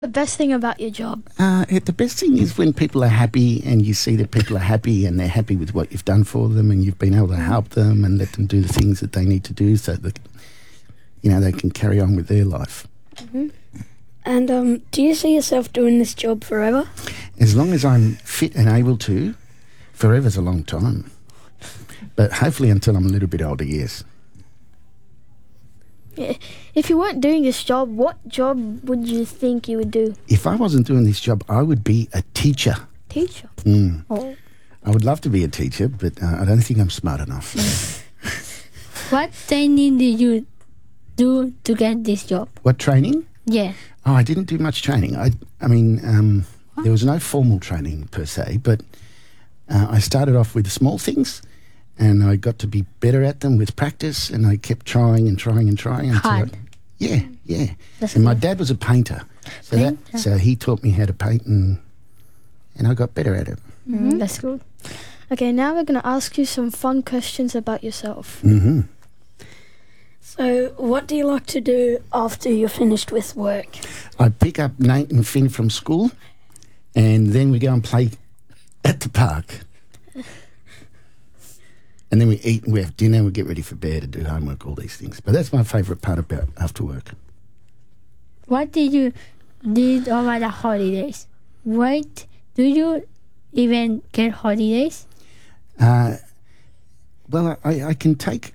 The best thing about your job? The best thing is when people are happy and you see that people are happy and they're happy with what you've done for them and you've been able to help them and let them do the things that they need to do so that, they can carry on with their life. Mm-hmm. And do you see yourself doing this job forever? As long as I'm fit and able to, forever's a long time. But hopefully until I'm a little bit older, yes. Yeah. If you weren't doing this job, what job would you think you would do? If I wasn't doing this job, I would be a teacher. Teacher? Oh. I would love to be a teacher, but I don't think I'm smart enough. What training did you do to get this job? What training? Yeah. Oh, I didn't do much training. There was no formal training per se, but I started off with small things and I got to be better at them with practice and I kept trying until Hard. Yeah. That's and my good. dad was a painter, so he taught me how to paint and I got better at it. Mm-hmm. That's good. Okay, now we're going to ask you some fun questions about yourself. Mm-hmm. So, what do you like to do after you're finished with work? I pick up Nate and Finn from school and then we go and play at the park. And then we eat and we have dinner and we get ready for bed and do homework, all these things. But that's my favourite part about after work. What did you did over the holidays? Wait, do you even get holidays? Well, I can take...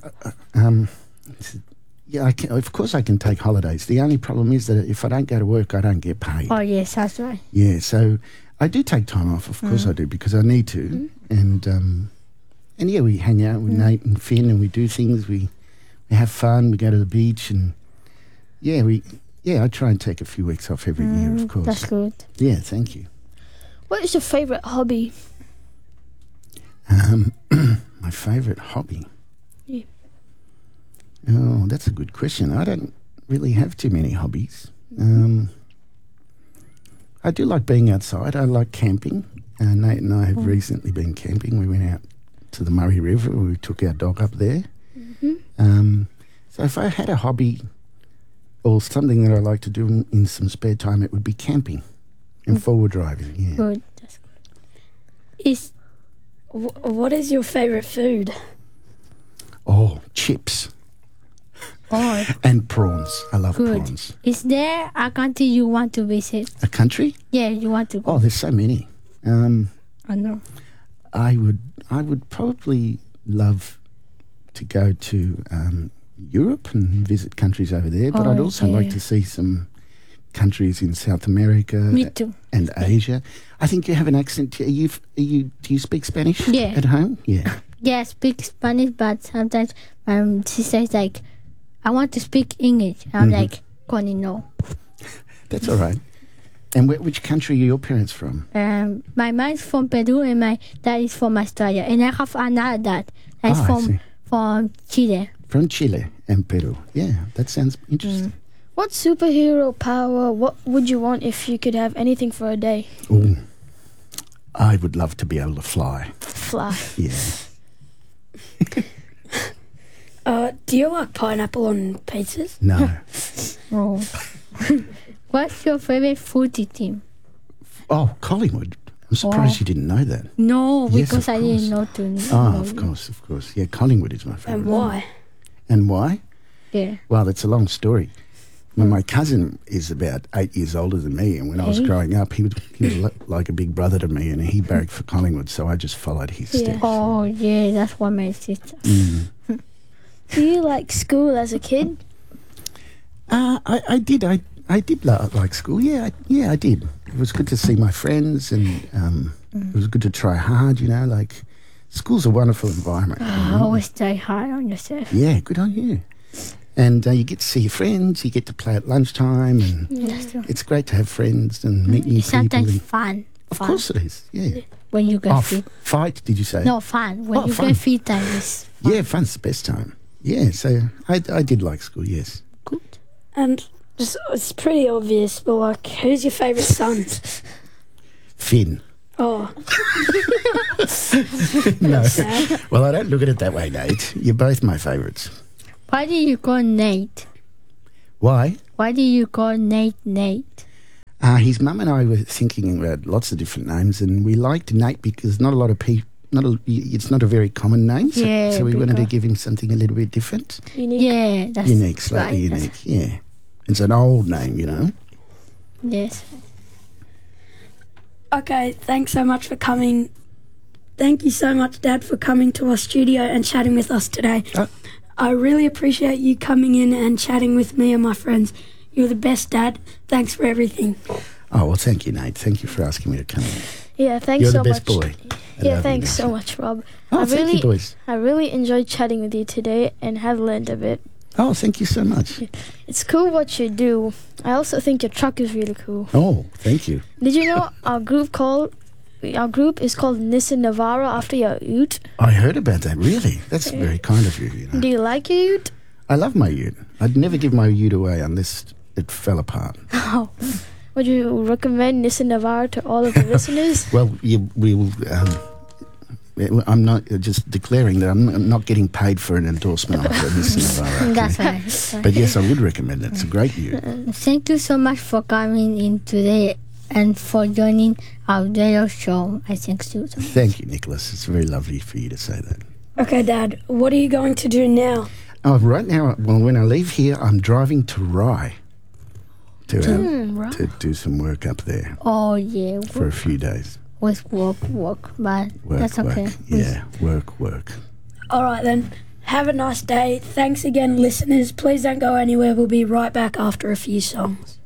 of course I can take holidays. The only problem is that if I don't go to work, I don't get paid. Oh, yes, that's right. Yeah, so I do take time off, of course I do, because I need to. And yeah, we hang out with Nate and Finn and we do things. We have fun. We go to the beach and I try and take a few weeks off every year, of course. That's good. Yeah, thank you. What is your favourite hobby? My favourite hobby? Yeah. Oh, that's a good question. I don't really have too many hobbies. I do like being outside. I like camping. Nate and I have recently been camping. We went out to the Murray River. We took our dog up there. So if I had a hobby or something that I like to do in some spare time, it would be camping and forward driving. Yeah. Good. That's good. What is your favourite food? Oh, chips Oh, and prawns. I love good. prawns. Is there a country you want to visit? A country? Yeah, you want to go. Oh, there's so many. I know. I would probably love to go to Europe and visit countries over there, but I'd also like to see some countries in South America. Me too. And Asia. I think you have an accent. Do you speak Spanish Yeah. at home? Yeah. Yeah, I speak Spanish, but sometimes my sister is like, I want to speak English. I'm like, Connie, no. That's all right. And which country are your parents from? My mom is from Peru and my dad is from Australia. And I have another dad that's I see. from Chile. From Chile and Peru. Yeah, that sounds interesting. What superhero power, what would you want if you could have anything for a day? Ooh, I would love to be able to fly. Fly. Yeah. Do you like pineapple on pizzas? No. Oh. What's your favorite footy team? Oh, Collingwood. I'm surprised you didn't know that. No, Yes, because of I didn't course. know to Oh, know. of course. Yeah, Collingwood is my favourite. And why? And why? Yeah. Well, it's a long story. Well, my cousin is about 8 years older than me, and when I was growing up, he was like a big brother to me, and he barracked for Collingwood, so I just followed his steps. Oh, yeah, that's what my sister. Do you like school as a kid? I did. I did like school. Yeah, I did. It was good to see my friends, and it was good to try hard. Like school's a wonderful environment. Always try hard on yourself. Yeah, good on you. And you get to see your friends. You get to play at lunchtime, and That's true. it's great to have friends and meet new It's people. sometimes and- fun. Of course it is. Yeah. When you get fit. Fight? Did you say? No, fun. When you fun. get fit time is fun. Yeah, fun's the best time. Yeah, so I did like school. Yes. Good. And it's pretty obvious, but like, who's your favourite son? Finn. Oh, No. sad. Well, I don't look at it that way, Nate. You're both my favourites. Why do you call Nate? Why? Why do you call Nate Nate? His mum and I were thinking about lots of different names, and we liked Nate because not a lot of people. It's not a very common name, so we wanted to give him something a little bit different. Unique. Yeah, that's Unique, slightly right. unique, yeah. It's an old name, you know. Yes. Okay, thanks so much for coming. Thank you so much, Dad, for coming to our studio and chatting with us today. I really appreciate you coming in and chatting with me and my friends. You're the best, Dad. Thanks for everything. Oh, well, thank you, Nate. Thank you for asking me to come in. Yeah, thanks You're so the best much. boy. Yeah, thanks so much, Rob. Oh, thank you, boys. I really enjoyed chatting with you today and have learned a bit. Oh, thank you so much. It's cool what you do. I also think your truck is really cool. Oh, thank you. Did you know our group is called Nissan Navara after your ute? I heard about that, really. That's very kind of you, you know. Do you like your ute? I love my ute. I'd never give my ute away unless it fell apart. Oh. Would you recommend Nissan Navara to all of the listeners? Well, I'm not just declaring that I'm not getting paid for an endorsement of Nissan Navara. That's right. But yes, I would recommend it. It's a great ute. Thank you so much for coming in today and for joining our radio show. I think so. Thank you, Nicholas. It's very lovely for you to say that. Okay, Dad, what are you going to do now? Oh, right now, well, when I leave here, I'm driving to Rye to do some work up there Oh, yeah. for a few days. With work, but that's okay. Work. All right, then. Have a nice day. Thanks again, listeners. Please don't go anywhere. We'll be right back after a few songs.